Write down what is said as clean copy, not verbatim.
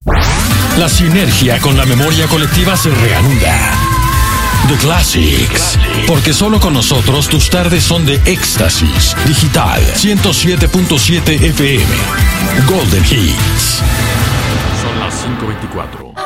La sinergia con la memoria colectiva se reanuda. The Classics. Porque solo con nosotros tus tardes son de éxtasis. Digital 107.7 FM. Golden Hits. Son las 5:24.